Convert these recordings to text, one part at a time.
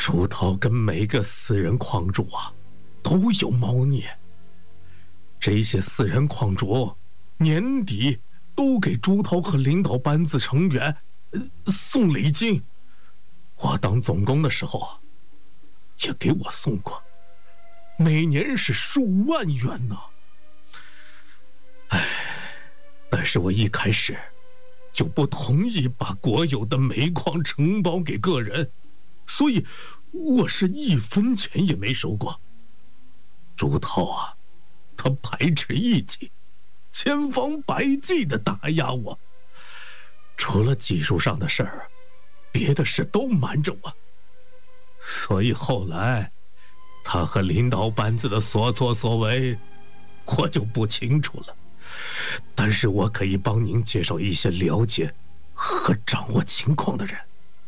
朱涛跟每个私人矿主都有猫腻。这些私人矿主年底都给朱涛和领导班子成员送礼金。我当总工的时候也给我送过，每年是数万元呢。但是我一开始就不同意把国有的煤矿承包给个人，所以我是1分钱也没收过。朱涛他排斥异己，千方百计地打压我，除了技术上的事儿，别的事都瞒着我。所以后来他和领导班子的所作所为我就不清楚了，但是我可以帮您介绍一些了解和掌握情况的人。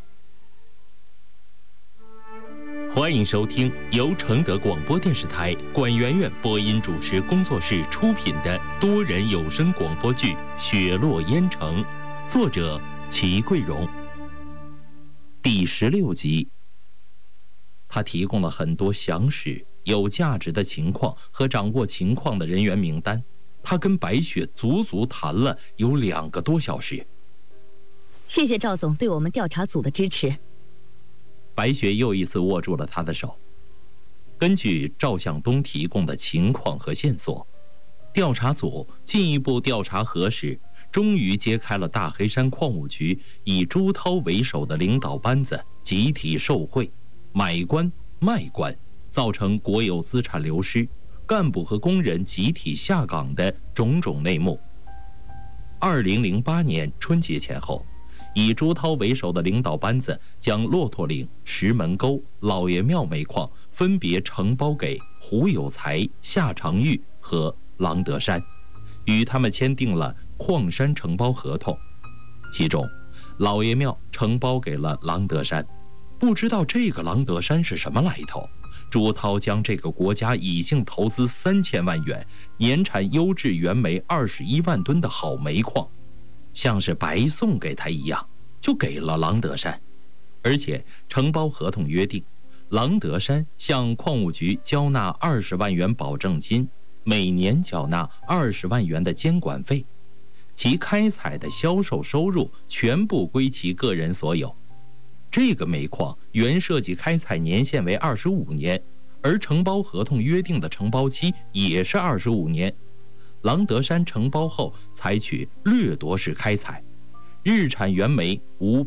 欢迎收听由承德广播电视台管媛媛播音主持工作室出品的多人有声广播剧《雪落烟城》，作者齐桂荣。第16集，他提供了很多详实、有价值的情况和掌握情况的人员名单。他跟白雪足足谈了有2个多小时。 谢谢赵总对我们调查组的支持。 白雪又一次握住了他的手。根据赵向东提供的情况和线索，调查组进一步调查核实，终于揭开了大黑山矿务局以朱涛为首的领导班子集体受贿、买官卖官，造成国有资产流失、干部和工人集体下岗的种种内幕。2008年春节前后，以朱涛为首的领导班子将骆驼岭、石门沟、老爷庙煤矿分别承包给胡有才、夏长玉和郎德山，与他们签订了矿山承包合同。其中，老爷庙承包给了郎德山。不知道这个郎德山是什么来头，朱涛将这个国家乙性投资3000万元、年产优质原煤21万吨的好煤矿，像是白送给他一样，就给了郎德山。而且承包合同约定，郎德山向矿务局交纳20万元保证金，每年缴纳20万元的监管费，其开采的销售收入全部归其个人所有。这个煤矿原设计开采年限为25年，而承包合同约定的承包期也是25年。郎德山承包后采取掠夺式开采，日产原煤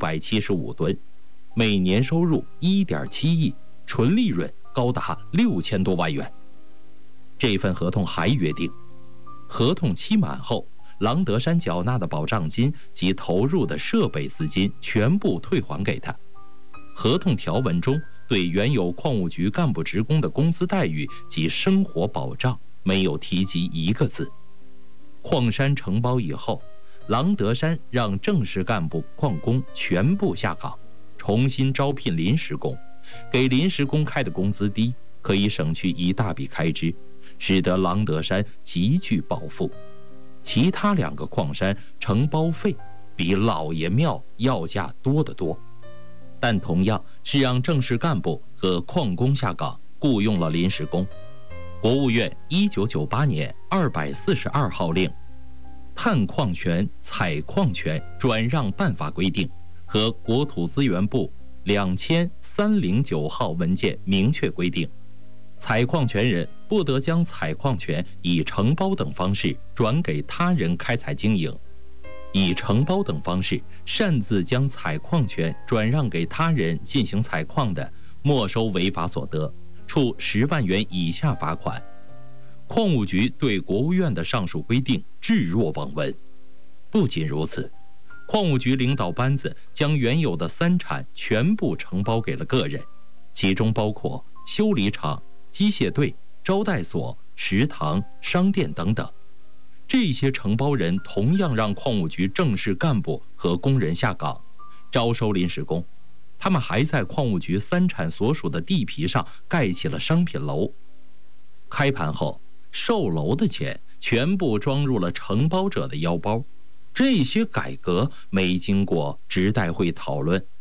575吨，每年收入1.7亿，纯利润高达6000多万元。这份合同还约定，合同期满后，郎德山缴纳的保障金及投入的设备资金全部退还给他。合同条文中对原有矿务局干部职工的工资待遇及生活保障没有提及一个字。矿山承包以后，郎德山让正式干部、矿工全部下岗，重新招聘临时工，给临时工开的工资低，可以省去一大笔开支，使得郎德山极具抱负。其他2个矿山承包费比老爷庙要价多得多，但同样是让正式干部和矿工下岗，雇佣了临时工。国务院1998年242号令《探矿权、采矿权转让办法》规定和国土资源部2309号文件明确规定，采矿权人不得将采矿权以承包等方式转给他人开采经营。以承包等方式擅自将采矿权转让给他人进行采矿的，没收违法所得，处10万元以下罚款。矿务局对国务院的上述规定置若罔闻。不仅如此，矿务局领导班子将原有的3产全部承包给了个人，其中包括修理厂、机械队、招待所、食堂、商店等等。这些承包人同样让矿务局正式干部和工人下岗，招收临时工。他们还在矿务局3产所属的地皮上盖起了商品楼。开盘后，售楼的钱全部装入了承包者的腰包。这些改革没经过职代会讨论，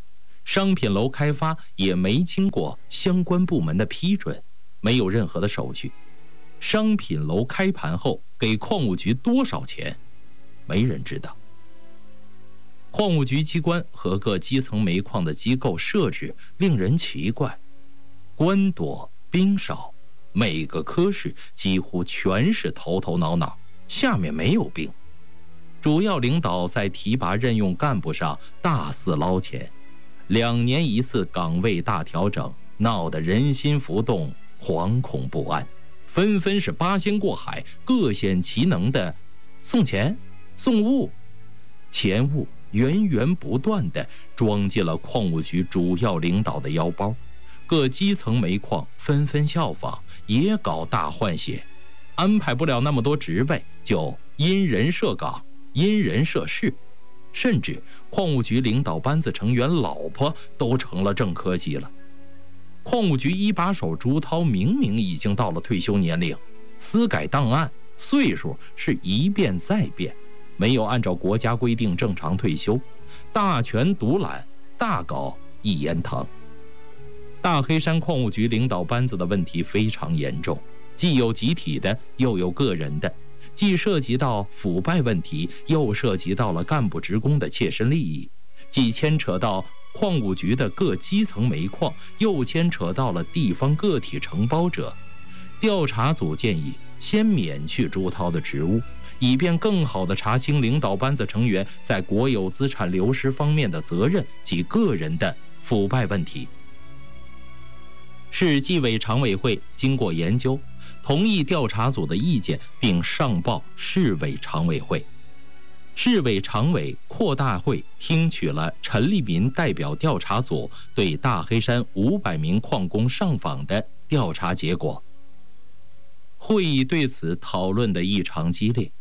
商品楼开发也没经过相关部门的批准，没有任何的手续。商品楼开盘后给矿务局多少钱，没人知道。矿务局机关和各基层煤矿的机构设置令人奇怪，官多兵少，每个科室几乎全是头头脑脑，下面没有兵。主要领导在提拔任用干部上大肆捞钱，2年一次岗位大调整，闹得人心浮动，惶恐不安，纷纷是八仙过海，各显其能的送钱送物，钱物源源不断地装进了矿务局主要领导的腰包。各基层煤矿纷纷效仿，也搞大换血，安排不了那么多职位，就因人设岗，因人设事，甚至矿务局领导班子成员老婆都成了正科级了。矿务局一把手朱涛明明已经到了退休年龄，私改档案，岁数是一变再变，没有按照国家规定正常退休，大权独揽，大搞一言堂。大黑山矿务局领导班子的问题非常严重，既有集体的，又有个人的，既涉及到腐败问题，又涉及到了干部职工的切身利益，既牵扯到矿务局的各基层煤矿，又牵扯到了地方个体承包者。调查组建议先免去朱涛的职务，以便更好地查清领导班子成员在国有资产流失方面的责任及个人的腐败问题。市纪委常委会经过研究，同意调查组的意见，并上报市委常委会。市委常委扩大会听取了陈立民代表调查组对大黑山500名矿工上访的调查结果。会议对此讨论得异常激烈，